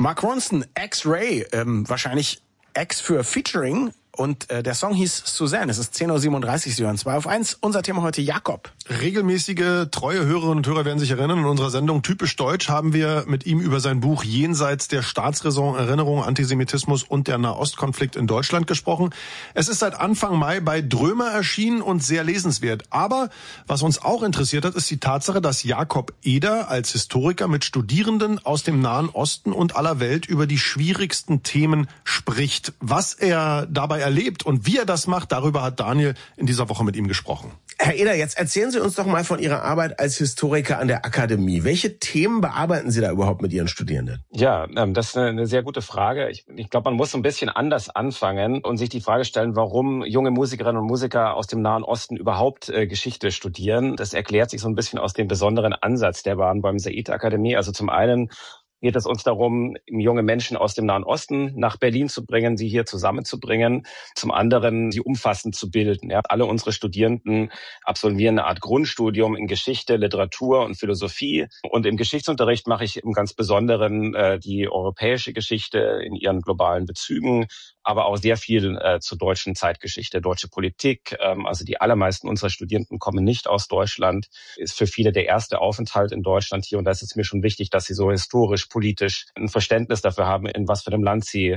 Mark Ronson, X-Ray, wahrscheinlich X für Featuring. Und der Song hieß Suzanne. Es ist 10:37 Uhr. Sie hören 2 auf 1. Unser Thema heute Jakob. Regelmäßige, treue Hörerinnen und Hörer werden sich erinnern. In unserer Sendung Typisch Deutsch haben wir mit ihm über sein Buch Jenseits der Staatsräson, Erinnerung, Antisemitismus und der Nahostkonflikt in Deutschland gesprochen. Es ist seit Anfang Mai bei Drömer erschienen und sehr lesenswert. Aber was uns auch interessiert hat, ist die Tatsache, dass Jakob Eder als Historiker mit Studierenden aus dem Nahen Osten und aller Welt über die schwierigsten Themen spricht. Was er dabei erlebt und wie er das macht, darüber hat Daniel in dieser Woche mit ihm gesprochen. Herr Eder, jetzt erzählen Sie uns doch mal von Ihrer Arbeit als Historiker an der Akademie. Welche Themen bearbeiten Sie da überhaupt mit Ihren Studierenden? Ja, das ist eine sehr gute Frage. Ich glaube, man muss so ein bisschen anders anfangen und sich die Frage stellen, warum junge Musikerinnen und Musiker aus dem Nahen Osten überhaupt Geschichte studieren. Das erklärt sich so ein bisschen aus dem besonderen Ansatz der Bahn beim Said-Akademie. Also zum einen geht es uns darum, junge Menschen aus dem Nahen Osten nach Berlin zu bringen, sie hier zusammenzubringen. Zum anderen, sie umfassend zu bilden. Ja, alle unsere Studierenden absolvieren eine Art Grundstudium in Geschichte, Literatur und Philosophie. Und im Geschichtsunterricht mache ich im ganz Besonderen die europäische Geschichte in ihren globalen Bezügen, aber auch sehr viel zur deutschen Zeitgeschichte, deutsche Politik. Also die allermeisten unserer Studierenden kommen nicht aus Deutschland. Ist für viele der erste Aufenthalt in Deutschland hier. Und da ist es mir schon wichtig, dass sie so historisch, politisch ein Verständnis dafür haben, in was für einem Land sie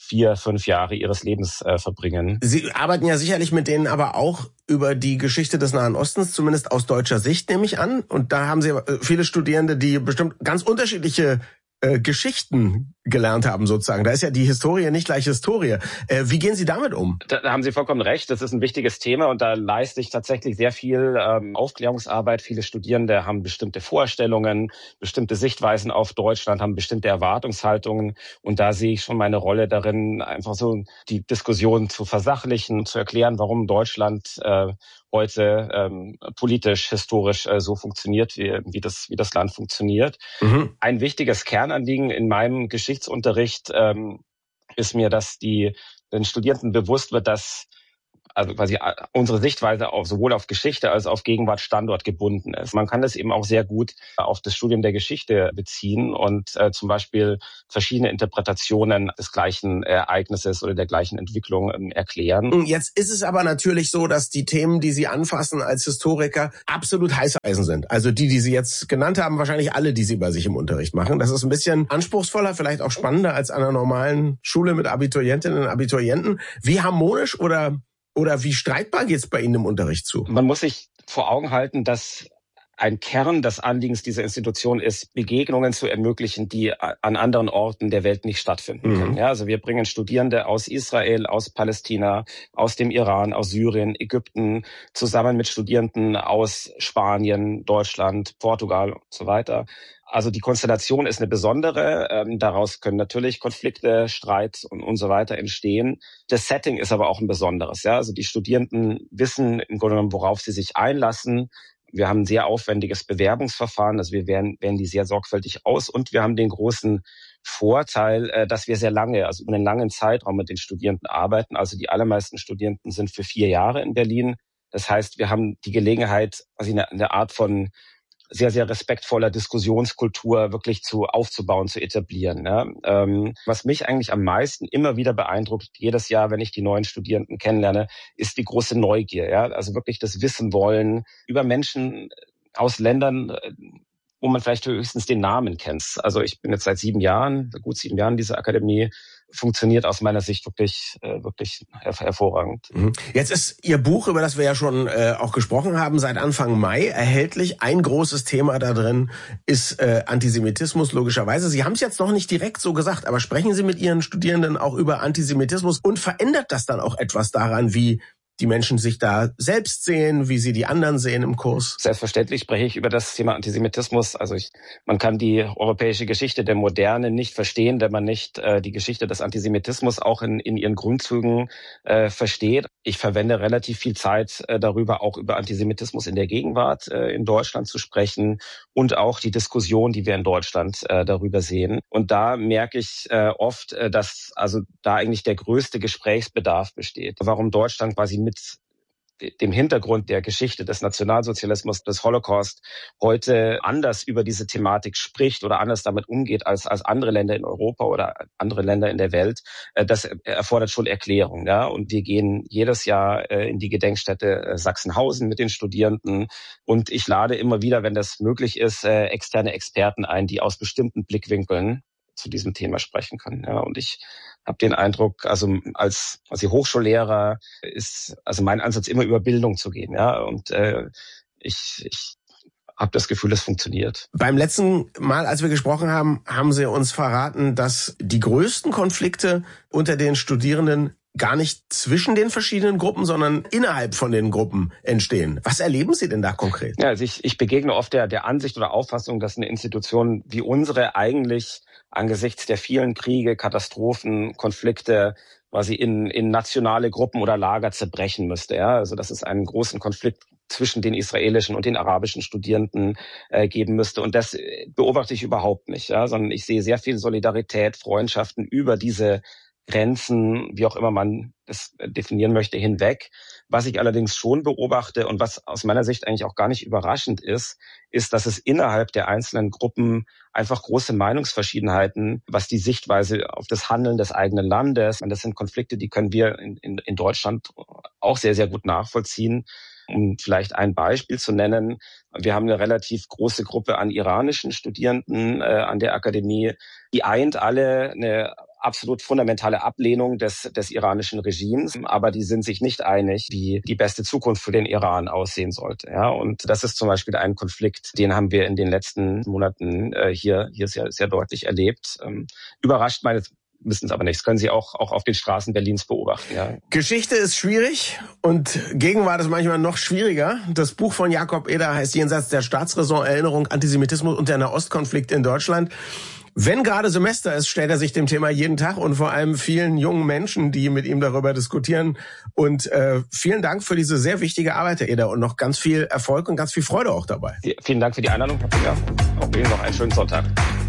4-5 Jahre ihres Lebens verbringen. Sie arbeiten ja sicherlich mit denen aber auch über die Geschichte des Nahen Ostens, zumindest aus deutscher Sicht, nehme ich an. Und da haben Sie viele Studierende, die bestimmt ganz unterschiedliche Geschichten gelernt haben sozusagen. Da ist ja die Historie nicht gleich Historie. Wie gehen Sie damit um? Da haben Sie vollkommen recht. Das ist ein wichtiges Thema und da leiste ich tatsächlich sehr viel Aufklärungsarbeit. Viele Studierende haben bestimmte Vorstellungen, bestimmte Sichtweisen auf Deutschland, haben bestimmte Erwartungshaltungen und da sehe ich schon meine Rolle darin, einfach so die Diskussion zu versachlichen, zu erklären, warum Deutschland heute politisch, historisch so funktioniert, wie das Land funktioniert. Mhm. Ein wichtiges Kernanliegen in meinem Geschichtsunterricht ist mir, dass den Studierenden bewusst wird, dass also quasi unsere Sichtweise sowohl auf Geschichte als auch auf Gegenwart Standort gebunden ist. Man kann das eben auch sehr gut auf das Studium der Geschichte beziehen und zum Beispiel verschiedene Interpretationen des gleichen Ereignisses oder der gleichen Entwicklung erklären. Jetzt ist es aber natürlich so, dass die Themen, die Sie anfassen als Historiker, absolut heiße Eisen sind. Also die Sie jetzt genannt haben, wahrscheinlich alle, die Sie bei sich im Unterricht machen. Das ist ein bisschen anspruchsvoller, vielleicht auch spannender als an einer normalen Schule mit Abiturientinnen und Abiturienten. Wie harmonisch oder wie streitbar geht's bei Ihnen im Unterricht zu? Man muss sich vor Augen halten, dass ein Kern des Anliegens dieser Institution ist, Begegnungen zu ermöglichen, die an anderen Orten der Welt nicht stattfinden können. Ja, also wir bringen Studierende aus Israel, aus Palästina, aus dem Iran, aus Syrien, Ägypten, zusammen mit Studierenden aus Spanien, Deutschland, Portugal und so weiter. Also die Konstellation ist eine besondere. Daraus können natürlich Konflikte, Streit und so weiter entstehen. Das Setting ist aber auch ein besonderes. Ja, also die Studierenden wissen im Grunde genommen, worauf sie sich einlassen. Wir haben ein sehr aufwendiges Bewerbungsverfahren. Also wir wählen die sehr sorgfältig aus. Und wir haben den großen Vorteil, dass wir sehr lange, also über einen langen Zeitraum mit den Studierenden arbeiten. Also die allermeisten Studierenden sind für 4 Jahre in Berlin. Das heißt, wir haben die Gelegenheit, also eine Art von sehr, sehr respektvoller Diskussionskultur wirklich aufzubauen, zu etablieren. Ja. Was mich eigentlich am meisten immer wieder beeindruckt, jedes Jahr, wenn ich die neuen Studierenden kennenlerne, ist die große Neugier. Ja. Also wirklich das Wissen wollen über Menschen aus Ländern, wo man vielleicht höchstens den Namen kennt. Also ich bin jetzt seit gut 7 Jahren in dieser Akademie. Funktioniert aus meiner Sicht wirklich hervorragend. Jetzt ist Ihr Buch, über das wir ja schon auch gesprochen haben, seit Anfang Mai erhältlich. Ein großes Thema da drin ist Antisemitismus, logischerweise. Sie haben es jetzt noch nicht direkt so gesagt, aber sprechen Sie mit Ihren Studierenden auch über Antisemitismus und verändert das dann auch etwas daran, wie die Menschen sich da selbst sehen, wie sie die anderen sehen im Kurs? Selbstverständlich spreche ich über das Thema Antisemitismus. Also man kann die europäische Geschichte der Moderne nicht verstehen, wenn man nicht die Geschichte des Antisemitismus auch in ihren Grundzügen versteht. Ich verwende relativ viel Zeit darüber, auch über Antisemitismus in der Gegenwart in Deutschland zu sprechen und auch die Diskussion, die wir in Deutschland darüber sehen. Und da merke ich oft, dass also da eigentlich der größte Gesprächsbedarf besteht. Warum Deutschland quasi mit dem Hintergrund der Geschichte des Nationalsozialismus, des Holocaust heute anders über diese Thematik spricht oder anders damit umgeht als andere Länder in Europa oder andere Länder in der Welt, das erfordert schon Erklärung. Ja? Und wir gehen jedes Jahr in die Gedenkstätte Sachsenhausen mit den Studierenden und ich lade immer wieder, wenn das möglich ist, externe Experten ein, die aus bestimmten Blickwinkeln zu diesem Thema sprechen können. Ja, und ich habe den Eindruck, also als Hochschullehrer ist also mein Ansatz immer über Bildung zu gehen. Ja, und ich habe das Gefühl, es funktioniert. Beim letzten Mal, als wir gesprochen haben, haben Sie uns verraten, dass die größten Konflikte unter den Studierenden gar nicht zwischen den verschiedenen Gruppen, sondern innerhalb von den Gruppen entstehen. Was erleben Sie denn da konkret? Ja, also ich begegne oft der Ansicht oder Auffassung, dass eine Institution wie unsere eigentlich angesichts der vielen Kriege, Katastrophen, Konflikte quasi in nationale Gruppen oder Lager zerbrechen müsste. Ja, also dass es einen großen Konflikt zwischen den israelischen und den arabischen Studierenden geben müsste. Und das beobachte ich überhaupt nicht, ja, sondern ich sehe sehr viel Solidarität, Freundschaften über diese Grenzen, wie auch immer man das definieren möchte, hinweg. Was ich allerdings schon beobachte und was aus meiner Sicht eigentlich auch gar nicht überraschend ist, dass es innerhalb der einzelnen Gruppen einfach große Meinungsverschiedenheiten, was die Sichtweise auf das Handeln des eigenen Landes, und das sind Konflikte, die können wir in Deutschland auch sehr, sehr gut nachvollziehen. Um vielleicht ein Beispiel zu nennen, wir haben eine relativ große Gruppe an iranischen Studierenden an der Akademie, die eint alle eine absolut fundamentale Ablehnung des iranischen Regimes, aber die sind sich nicht einig, wie die beste Zukunft für den Iran aussehen sollte. Ja, und das ist zum Beispiel ein Konflikt, den haben wir in den letzten Monaten hier sehr, sehr deutlich erlebt. Überrascht meines Wissens aber nicht. Das können Sie auch auf den Straßen Berlins beobachten. Ja. Geschichte ist schwierig und Gegenwart ist manchmal noch schwieriger. Das Buch von Jakob Eder heißt Jenseits der Staatsräson, Erinnerung, Antisemitismus und der Nahostkonflikt in Deutschland. Wenn gerade Semester ist, stellt er sich dem Thema jeden Tag und vor allem vielen jungen Menschen, die mit ihm darüber diskutieren. Und vielen Dank für diese sehr wichtige Arbeit, Herr Eder, und noch ganz viel Erfolg und ganz viel Freude auch dabei. Vielen Dank für die Einladung, Herr Brügger. Auch Ihnen noch einen schönen Sonntag.